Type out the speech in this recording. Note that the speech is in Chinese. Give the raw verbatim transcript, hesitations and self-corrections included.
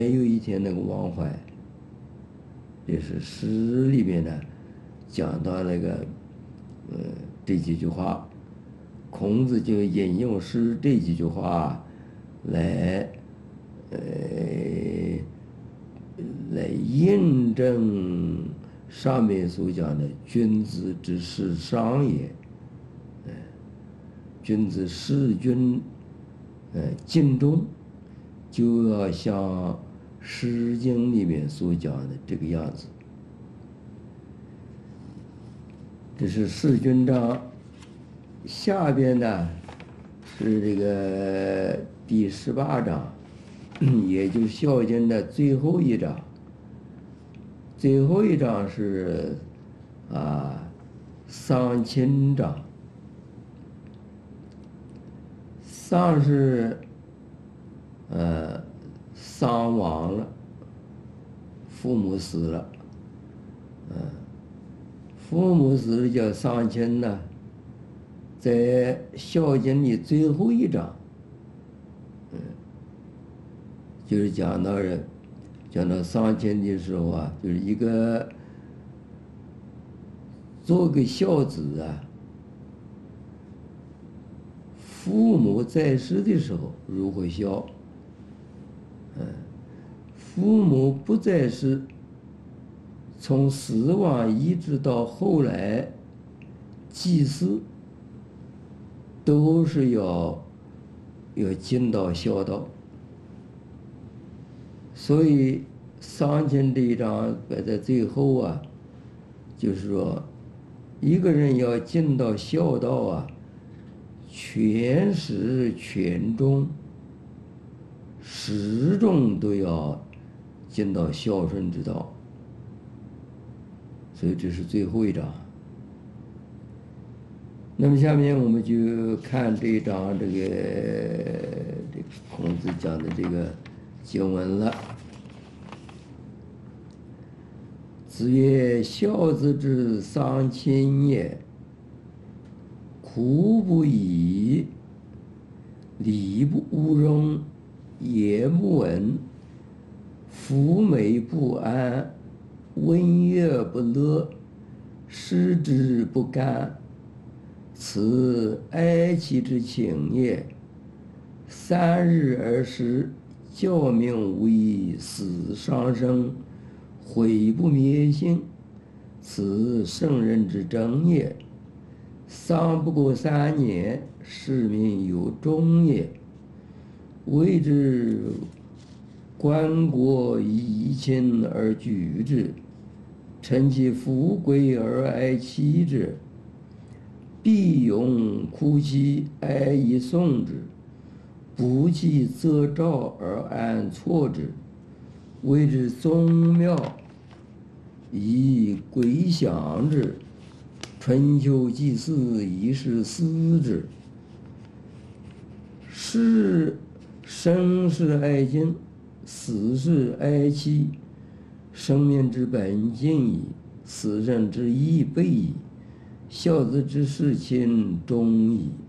有一天那个王怀，也是诗里面呢讲到那个，呃，这几句话，孔子就引用诗这几句话来，呃，来印证上面所讲的君子之事商也。呃，君子事君，呃，尽忠，就要像《诗经》里面所讲的这个样子。这是四君章，下边呢是这个第十八章，也就是《孝经》的最后一章。最后一章是啊丧亲章。丧是呃丧亡了，父母死了，嗯、呃，父母死了叫丧亲呢，在《孝经》里最后一章，嗯，就是讲到人，讲到丧亲的时候啊，就是一个做个孝子啊，父母在世的时候如何孝，嗯，父母不在世，从死亡一直到后来祭祀，都是要要尽到孝道。所以丧亲这一章摆在最后啊，就是说一个人要尽到孝道啊，全始全终，始终都要尽到孝顺之道。所以这是最后一章。那么下面我们就看这一章这个这个孔子讲的这个经文了。子曰：孝子之丧亲也，哭不已，礼不无容，言不闻，寤寐不安，温悦不乐，食之不甘，此哀戚之情也。三日而食，教命无益，死伤生，毁不灭性，此圣人之争也。丧不过三年，是民有终也。谓之观国以亲而举之，臣其富贵而爱戚之，必勇哭泣哀以送之，不其则召而安错之。谓之宗庙以归享之，春秋祭祀以是思之。是生是爱敬，死是哀戚，生命之本尽矣，死生之义备矣，孝子之事亲终矣。